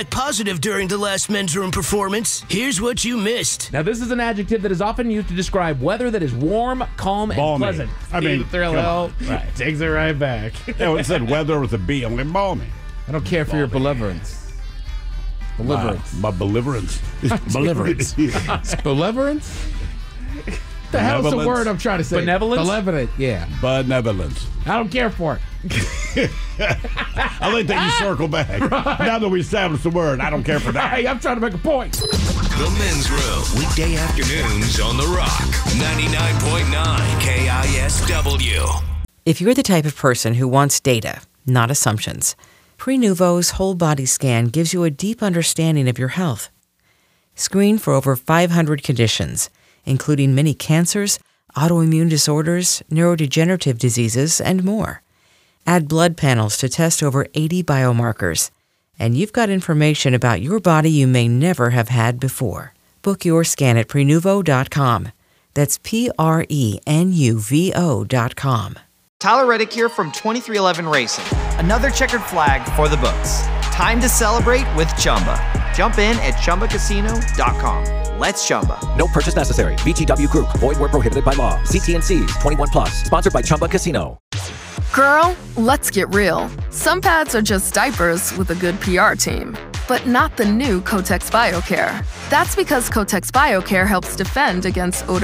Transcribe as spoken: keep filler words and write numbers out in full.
positive during the last men's room performance. Here's what you missed. Now, this is an adjective that is often used to describe weather that is warm, calm, and Balmy. pleasant. I mean, Steve Thrill right. takes it right back. Yeah, it said weather with a B, only balmy. I don't care for your deliverance. Deliverance. My, my deliverance. Deliverance. Deliverance? The hell's the word I'm trying to say? Benevolence? Benevolent, yeah. Benevolence. I don't care for it. I like that you circle back. Right. Now that we established the word, I don't care for that. Hey, I'm trying to make a point. The Men's Room, weekday afternoons on The Rock, ninety-nine point nine K I S W. If you're the type of person who wants data, not assumptions, Prenuvo's whole body scan gives you a deep understanding of your health. Screen for over five hundred conditions, including many cancers, autoimmune disorders, neurodegenerative diseases, and more. Add blood panels to test over eighty biomarkers, and you've got information about your body you may never have had before. Book your scan at Prenuvo dot com. That's P R E N U V O dot com. Tyler Reddick here from twenty-three eleven Racing. Another checkered flag for the books. Time to celebrate with Chumba. Jump in at Chumba Casino dot com. Let's Chumba. No purchase necessary. V G W Group. Void where prohibited by law. See T and C's. twenty-one plus. Sponsored by Chumba Casino. Girl, let's get real. Some pads are just diapers with a good P R team. But not the new Kotex BioCare. That's because Kotex BioCare helps defend against odor